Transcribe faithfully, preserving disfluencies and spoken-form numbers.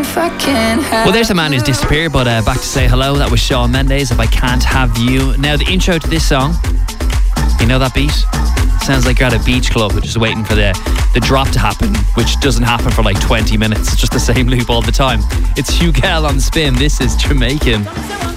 if I can't have Well, there's a man who's disappeared, but uh, back to say hello. That was Shawn Mendes, If I Can't Have You. Now, the intro to this song, you know that beat? Sounds like you're at a beach club just waiting for the, the drop to happen, which doesn't happen for like twenty minutes. It's just the same loop all the time. It's Hugh Kell on Spin. This is Jamaican.